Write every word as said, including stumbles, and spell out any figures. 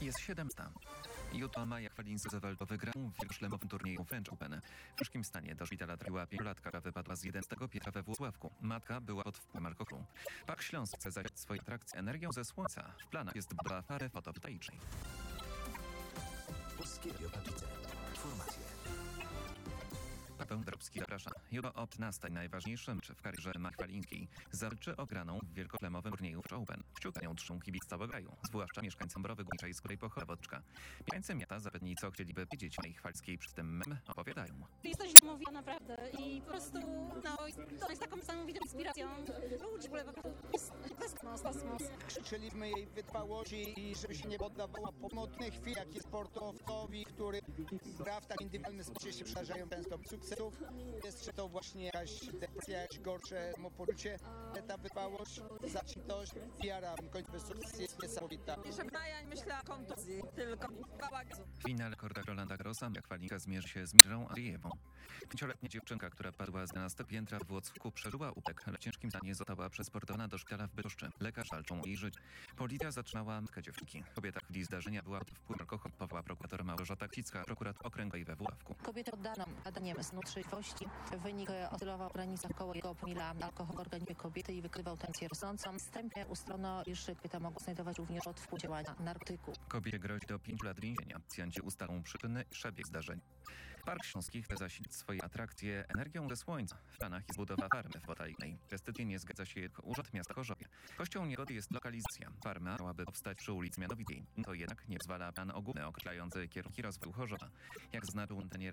Jest siedemsta. Jutro Maja Chwalińska-Zawalto wygrał w wielkoszlemowym turnieju French Open. W ciężkim stanie do szpitala trafiła pięciolatka, która wypadła z jedenastego piętra we Włocławku. Matka była pod wpływem alkoholu. Park Śląsk chce zasiać swoje atrakcje energią ze słońca. W planach jest budowa farmy fotowoltaicznej. Polskie Biopakice. Informacje. Paweł Drobski zaprasza. Jutro o piętnastej najważniejszy mecz w karierze Mai Chwalińskiej zawalczy o graną w wielkoszlemowym turnieju French Open. Kciuka nią trzą kibic całego kraju, zwłaszcza mieszkańcy Dąbrowy Górniczej, z której pochodzi zawodniczka. Mieszkańcy miasta zapewni, co chcieliby wiedzieć Mai Chwalińskiej, przy tym mem opowiadają. Jesteś mówiła naprawdę i po prostu no, to jest taką niesamowitą inspiracją ludzi, bo jest kosmos, kosmos. Krzyczyliśmy jej wytrwałości i żeby się nie poddawała pomocnych chwil, jak jest sportowcowi, który gra w tak indywidualny sposób, się przydarzają często sukcesów. Jest czy to właśnie jakaś depresja, jakieś gorsze samopoczucie, ale ta wytrwałość, zaczętość, wiara w końcowy sukces jest niesamowita. Żeby Maja nie myślała o kontuzji, tylko bałagu. W finale korda Rolanda Grossa Maja Chwalińska zmierzy się z Mirą Andrzejewą. Pięcioletnia dziewczynka, która padła z jedenastego piętra w Włocławku, przeżyła upadek, ale w ciężkim stanie została przesportowana do szpitala w Bydgoszczy. Lekarz walczą o jej życie. Policja zatrzymała matkę dziewczynki. Kobieta w chwili zdarzenia była pod wpływem alkoholu, powołała prokurator Małgorzata Kwicka, prokurator okręgowej we Włocławku. Kobietę oddano badaniem stanu trzeźwości. Wynik oscylował w granicach około jednego promila alkoholu w organizmie kobiety i wykrywał tendencję rosnącą. Wstępnie ustalono, iż kobieta mogła znajdować również od wpływu działania narkotyku. Kobiecie grozi do pięciu lat więzienia. Policjanci ustalą przyczyny i przebieg zdarzeń. Park Śląski chce zasilić swoje atrakcje energią ze słońca. W planach jest budowa farmy fotowoltaicznej. Inwestycji nie zgadza się Urząd Miasta Chorzowie. Kością niegody jest lokalizacja. Farma miałaby powstać przy ulicy Mianowitej. To jednak nie pozwala plan ogólny określający kierunki rozwoju Chorzowa. Jak zaznaczył Antenie